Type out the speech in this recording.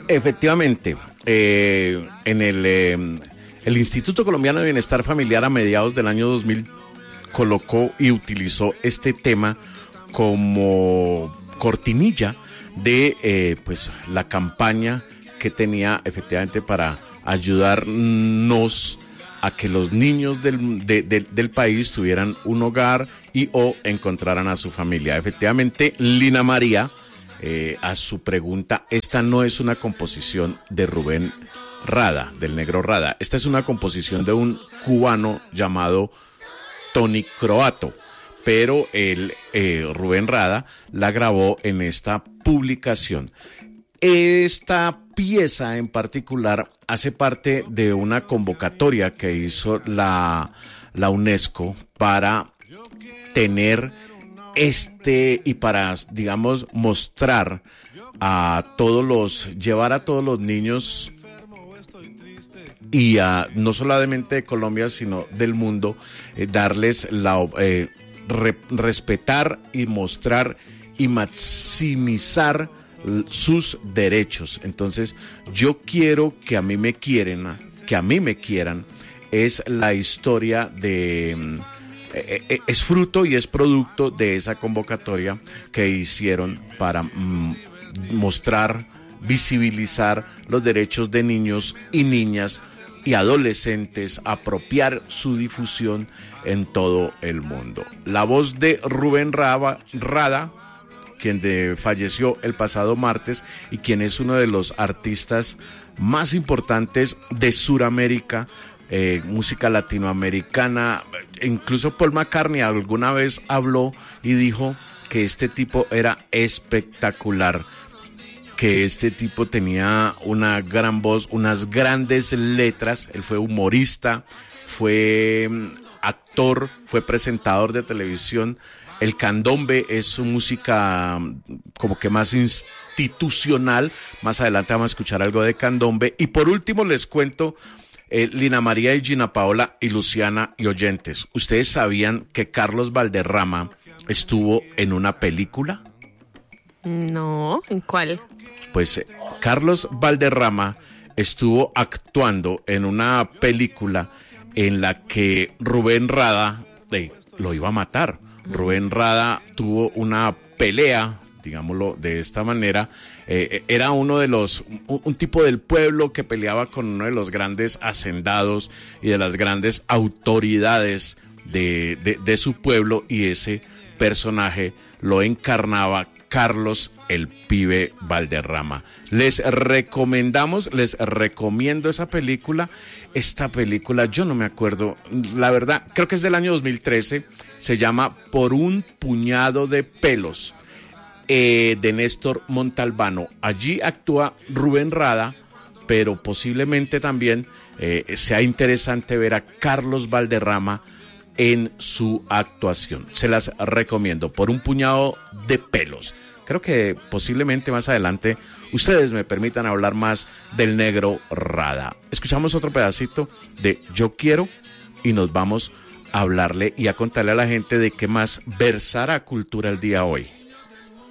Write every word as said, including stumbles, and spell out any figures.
Efectivamente, eh, en el, eh, el Instituto Colombiano de Bienestar Familiar a mediados del año dos mil colocó y utilizó este tema como cortinilla de eh, pues la campaña que tenía efectivamente para ayudarnos a que los niños del, de, de, del país tuvieran un hogar y o encontraran a su familia. Efectivamente, Lina María, eh, a su pregunta, esta no es una composición de Rubén Rada, del Negro Rada. Esta es una composición de un cubano llamado Tony Croato, pero el eh, Rubén Rada la grabó en esta publicación. Esta pieza en particular hace parte de una convocatoria que hizo la, la UNESCO para tener este y para, digamos, mostrar a todos los, llevar a todos los niños y a, no solamente de Colombia, sino del mundo, eh, darles la, eh, re, respetar y mostrar y maximizar sus derechos. Entonces, yo quiero que a mí me quieren, que a mí me quieran, es la historia de, eh, es fruto y es producto de esa convocatoria que hicieron para mm, mostrar, visibilizar los derechos de niños y niñas y adolescentes, apropiar su difusión en todo el mundo. La voz de Rubén Raba, Rada, quien de, falleció el pasado martes y quien es uno de los artistas más importantes de Sudamérica, eh, música latinoamericana. Incluso Paul McCartney alguna vez habló y dijo que este tipo era espectacular, que este tipo tenía una gran voz, unas grandes letras. Él fue humorista, fue actor, fue presentador de televisión. El candombe es su música como que más institucional. Más adelante vamos a escuchar algo de candombe. Y por último les cuento, eh, Lina María y Gina Paola y Luciana y oyentes, ¿ustedes sabían que Carlos Valderrama estuvo en una película? No, ¿en cuál? Pues eh, Carlos Valderrama estuvo actuando en una película en la que Rubén Rada eh, lo iba a matar. Rubén Rada tuvo una pelea, digámoslo de esta manera. Eh, era uno de los, un, un tipo del pueblo que peleaba con uno de los grandes hacendados y de las grandes autoridades de, de, de su pueblo, y ese personaje lo encarnaba Carlos el Pibe Valderrama. Les recomendamos, les recomiendo esa película. Esta película, yo no me acuerdo, la verdad, creo que es del año dos mil trece, se llama Por un puñado de pelos, eh, de Néstor Montalbano. Allí actúa Rubén Rada, pero posiblemente también eh, sea interesante ver a Carlos Valderrama en su actuación. Se las recomiendo, Por un puñado de pelos. Creo que posiblemente más adelante ustedes me permitan hablar más del Negro Rada. Escuchamos otro pedacito de Yo Quiero y nos vamos a hablarle y a contarle a la gente de qué más versará Cultura el día hoy.